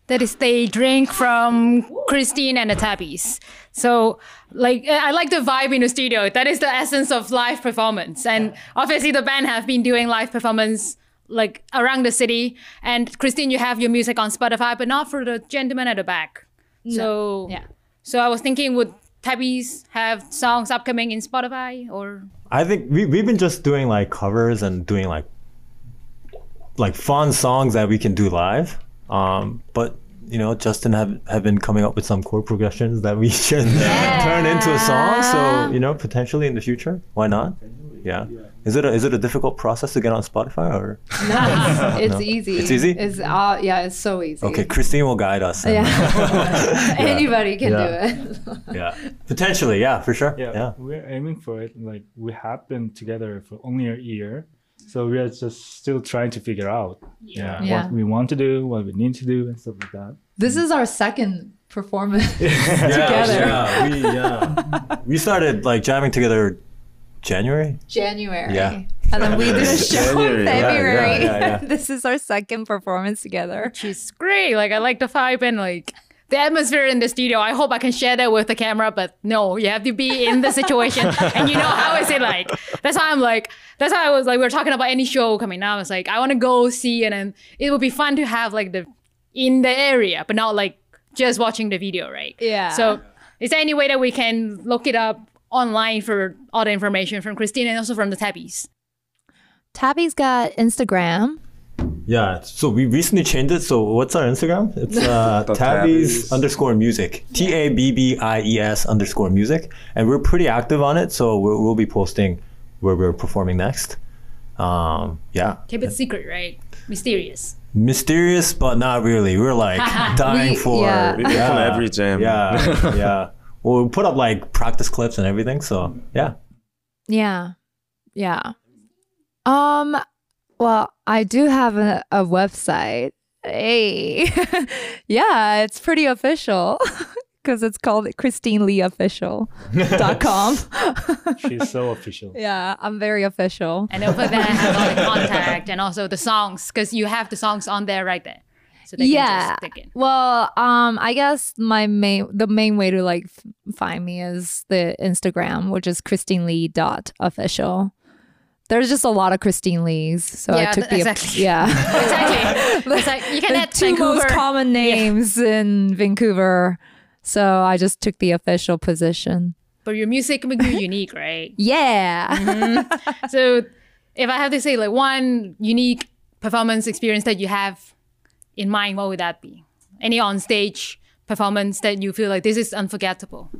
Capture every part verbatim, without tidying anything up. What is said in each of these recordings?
That is, they drink from Christine and the Tabbies. So, like, I like the vibe in the studio. That is the essence of live performance. And obviously, the band have been doing live performance like around the city. And Christine, you have your music on Spotify, but not for the gentleman at the back. No. So, yeah. So I was thinking, would Tabbies have songs upcoming in Spotify or? I think we we've been just doing like covers and doing like like fun songs that we can do live. Um, but you know, Justin have, have been coming up with some chord progressions that we should yeah. turn into a song. So, you know, potentially in the future, why not? Yeah. Is it a, is it a difficult process to get on Spotify or? No, it's no? easy. It's easy? It's uh, yeah, it's so easy. Okay, Christine will guide us. Yeah. yeah. Anybody can yeah. do it. yeah. Potentially, yeah, for sure. Yeah, yeah. We're aiming for it. Like we have been together for only a year. So we are just still trying to figure out yeah. Yeah, what we want to do, what we need to do, and stuff like that. This is our second performance yeah, together. Yeah, we, yeah. we started like jamming together January? January. Yeah. And then we did a show January. in February. Yeah, yeah, yeah. This is our second performance together. Which is great. Like, I like the vibe and like the atmosphere in the studio. I hope I can share that with the camera, but no, you have to be in the situation and you know how is it like. That's why I'm like, that's why I was like, we were talking about any show coming now. It's like, I want to go see and then it would be fun to have like the, in the area, but not like just watching the video, right? Yeah. So is there any way that we can look it up online for all the information from Christine and also from the Tabbies? Tabby's got Instagram. Yeah, so we recently changed it. So what's our Instagram? It's uh, Tabbies underscore music. T A B B I E S underscore music. And we're pretty active on it. So we'll, we'll be posting where we're performing next. Um, yeah. Keep it secret, right? Mysterious. Mysterious, but not really. We're like dying We- for yeah. We perform every jam. Yeah, yeah. We'll put up like practice clips and everything. So yeah. Yeah. Yeah. Um, well, I do have a, a website. Hey. Yeah, it's pretty official because it's called christine lee official dot com. She's so official. Yeah, I'm very official. And over there, I have all the contact and also the songs because you have the songs on there right there. So they Yeah. can just stick in. Well, um, I guess my main the main way to like f- find me is the Instagram, which is christine lee dot official. There's just a lot of Christine Lees, so Yeah, I took th- the exactly. yeah. Exactly. It's like you can the add two Vancouver. most common names in Vancouver, so I just took the official position. But your music makes you unique, right? Yeah. Mm-hmm. So if I have to say like one unique performance experience that you have in mind, what would that be? Any on stage performance that you feel like this is unforgettable?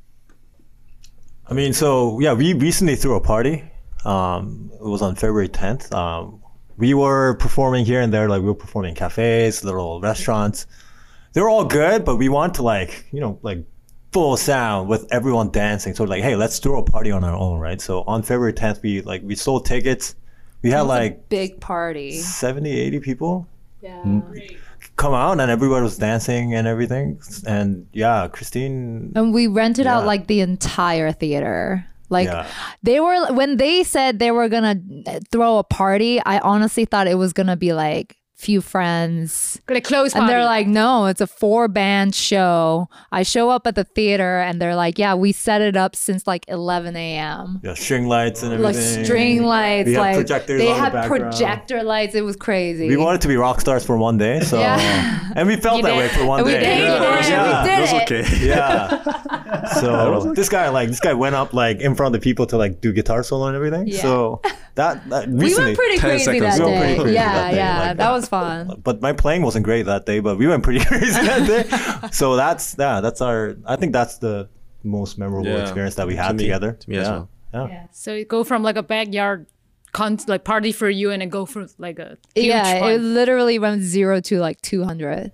I mean, so yeah, we recently threw a party. Um, it was on February tenth. Um, we were performing here and there, like we were performing in cafes, little restaurants. They were all good, but we want to like, you know, like full sound with everyone dancing. So like, hey, let's throw a party on our own, right? So on February tenth, we like, we sold tickets. We had like big party. seventy, eighty people. Yeah. Come out and everybody was dancing and everything. And yeah, Christine. And we rented Yeah. out like the entire theater. Like Yeah. they were when they said they were gonna throw a party, I honestly thought it was gonna be like few friends. Like close party. And they're like, no, it's a four band show. I show up at the theater and they're like, yeah, we set it up since like eleven a.m. Yeah, string lights and Like everything. string lights, We had like projectors they on the had background. projector lights. It was crazy. We wanted to be rock stars for one day, so Yeah. and we felt You that did. way for one And we day. did, yeah. we yeah. did. It was okay. Yeah. So this guy, like, this guy went up like in front of the people to like do guitar solo and everything. Yeah. So that, that we recently, went pretty ten crazy seconds. that We went day. pretty crazy yeah, that day, yeah, like that was fun. but my playing wasn't great that day. But we went pretty crazy that day. So that's yeah, that's our. I think that's the most memorable Yeah. experience that we To had me- together. to me yeah. as well. Yeah. Yeah. So you go from like a backyard con- like party for you and then go for like a huge Yeah, one. it literally went zero to like two hundred.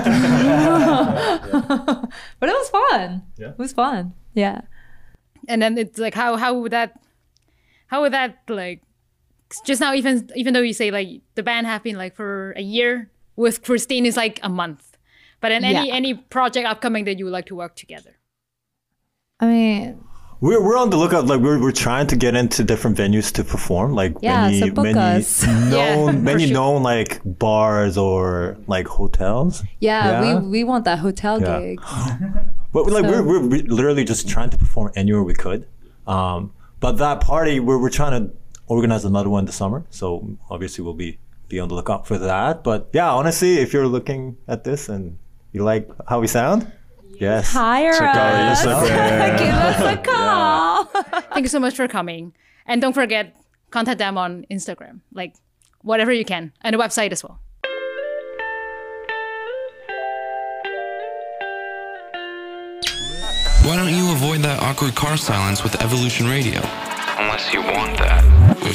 But it was fun. Yeah. It was fun. Yeah. And then it's like how how would that how would that like just now even even though you say like the band have been like for a year, with Christine is like a month. But then any Yeah. any project upcoming that you would like to work together? I mean, We're, we're on the lookout. Like we're, we're trying to get into different venues to perform. Like Yeah, many so book many us. known Yeah, for many sure. known like bars or like hotels. Yeah, Yeah. we we want that hotel Yeah. gig. But like So- we're, we're re- literally just trying to perform anywhere we could. Um, but that party we're we're trying to organize another one this summer. So obviously we'll be be on the lookout for that. But yeah, honestly, if you're looking at this and you like how we sound, yes, Hire check out our us. Instagram. Give us a call. Thank you so much for coming. And don't forget, contact them on Instagram, like whatever you can, and the website as well. Why don't you avoid that awkward car silence with Evolution Radio? Unless you want that.